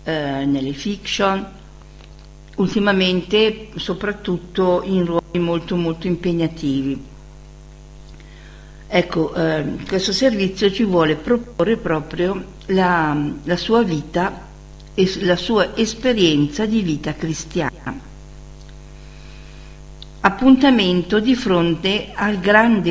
nelle fiction, ultimamente soprattutto in ruoli molto molto impegnativi. Ecco, questo servizio ci vuole proporre proprio la sua vita e la sua esperienza di vita cristiana. Appuntamento di fronte al grande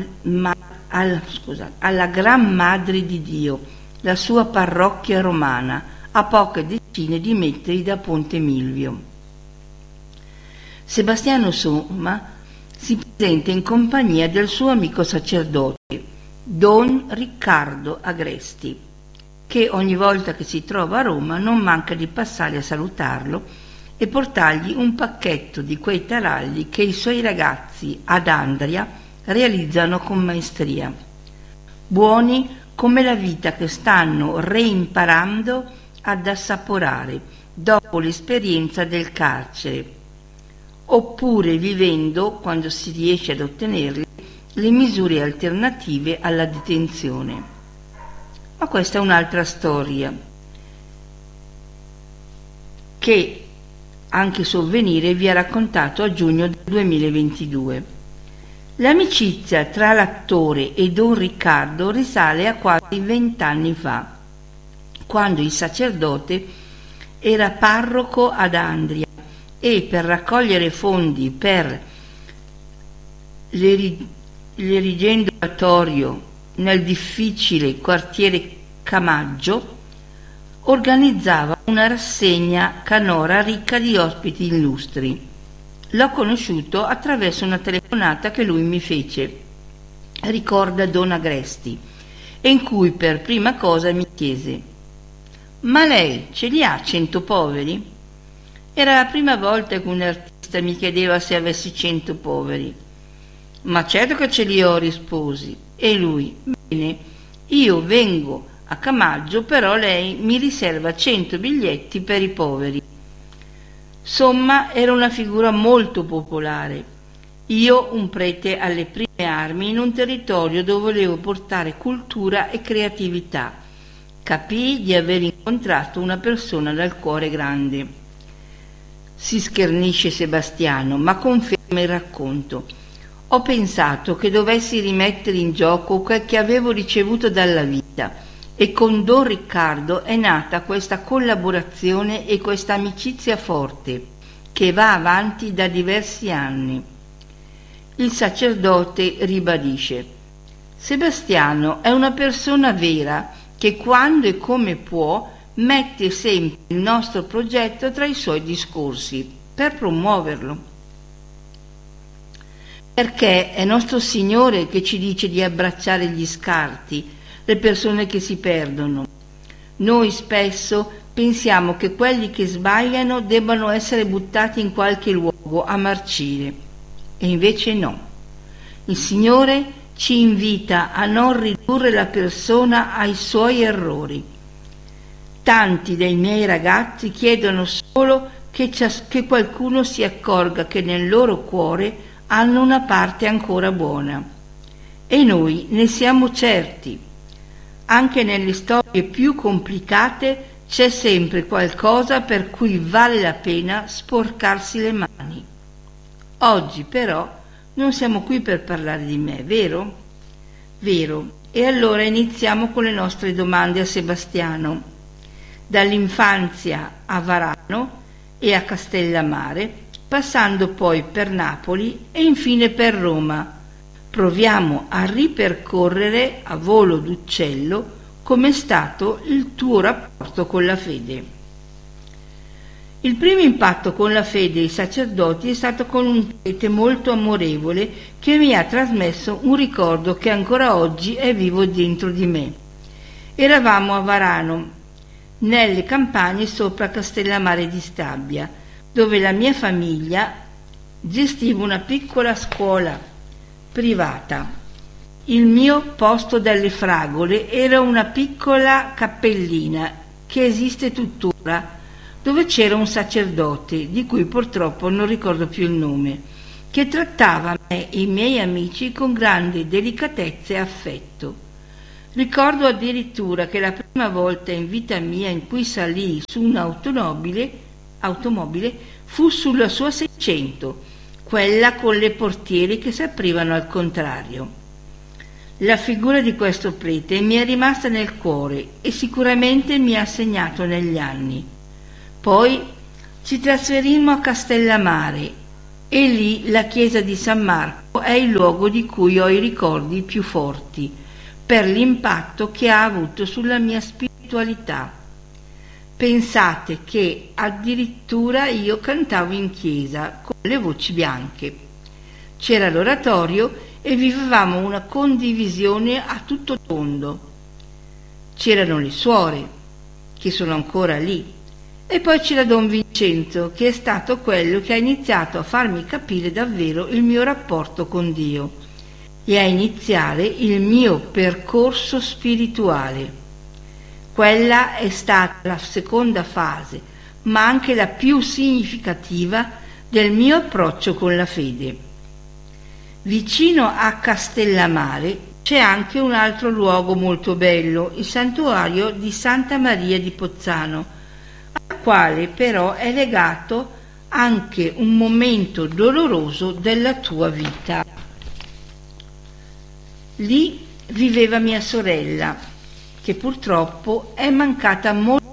alla Gran Madre di Dio, la sua parrocchia romana, a poche decine di metri da Ponte Milvio. Sebastiano Somma si presenta in compagnia del suo amico sacerdote, Don Riccardo Agresti, che ogni volta che si trova a Roma non manca di passare a salutarlo e portargli un pacchetto di quei taralli che i suoi ragazzi ad Andria realizzano con maestria, buoni come la vita che stanno reimparando ad assaporare dopo l'esperienza del carcere, oppure vivendo, quando si riesce ad ottenerli, le misure alternative alla detenzione. Ma questa è un'altra storia che anche Sovvenire vi ha raccontato a giugno del 2022. L'amicizia tra l'attore e Don Riccardo risale a quasi 20 anni fa, quando il sacerdote era parroco ad Andria e per raccogliere fondi per l'erigendo oratorio nel difficile quartiere Camaggio organizzava una rassegna canora ricca di ospiti illustri. L'ho conosciuto attraverso una telefonata che lui mi fece, ricorda Don Agresti, e in cui per prima cosa mi chiese: «Ma lei ce li ha 100 poveri?» Era la prima volta che un artista mi chiedeva se avessi 100 poveri. «Ma certo che ce li ho», risposi. E lui: «Bene, io vengo a Camaggio, però lei mi riserva 100 biglietti per i poveri». Somma era una figura molto popolare. Io un prete alle prime armi in un territorio dove volevo portare cultura e creatività. Capii di aver incontrato una persona dal cuore grande. Si schernisce Sebastiano, ma conferma il racconto. Ho pensato che dovessi rimettere in gioco quel che avevo ricevuto dalla vita, e con Don Riccardo è nata questa collaborazione e questa amicizia forte che va avanti da diversi anni. Il sacerdote ribadisce: Sebastiano è una persona vera che quando e come può mette sempre il nostro progetto tra i suoi discorsi per promuoverlo. Perché è nostro Signore che ci dice di abbracciare gli scarti, le persone che si perdono. Noi spesso pensiamo che quelli che sbagliano debbano essere buttati in qualche luogo a marcire, e invece no. Il Signore ci invita a non ridurre la persona ai suoi errori. Tanti dei miei ragazzi chiedono solo che qualcuno si accorga che nel loro cuore hanno una parte ancora buona. E noi ne siamo certi. Anche nelle storie più complicate c'è sempre qualcosa per cui vale la pena sporcarsi le mani. Oggi però non siamo qui per parlare di me, vero? Vero. E allora iniziamo con le nostre domande a Sebastiano. Dall'infanzia a Varano e a Castellammare, passando poi per Napoli e infine per Roma. Proviamo a ripercorrere a volo d'uccello com'è stato il tuo rapporto con la fede. Il primo impatto con la fede dei sacerdoti è stato con un prete molto amorevole che mi ha trasmesso un ricordo che ancora oggi è vivo dentro di me. Eravamo a Varano, nelle campagne sopra Castellammare di Stabia, dove la mia famiglia gestiva una piccola scuola privata. Il mio posto dalle fragole era una piccola cappellina che esiste tuttora, dove c'era un sacerdote, di cui purtroppo non ricordo più il nome, che trattava me e i miei amici con grande delicatezza e affetto. Ricordo addirittura che la prima volta in vita mia in cui salii su un'automobile fu sulla sua 600, quella con le portiere che si aprivano al contrario. La figura di questo prete mi è rimasta nel cuore e sicuramente mi ha segnato negli anni. Poi ci trasferimmo a Castellammare e lì la chiesa di San Marco è il luogo di cui ho i ricordi più forti, per l'impatto che ha avuto sulla mia spiritualità. Pensate che addirittura io cantavo in chiesa con le voci bianche. C'era l'oratorio e vivevamo una condivisione a tutto tondo. C'erano le suore, che sono ancora lì, e poi c'era Don Vincenzo, che è stato quello che ha iniziato a farmi capire davvero il mio rapporto con Dio e a iniziare il mio percorso spirituale. Quella è stata la seconda fase, ma anche la più significativa del mio approccio con la fede. Vicino a Castellammare c'è anche un altro luogo molto bello, il santuario di Santa Maria di Pozzano, al quale però è legato anche un momento doloroso della tua vita. Lì viveva mia sorella, che purtroppo è mancata molto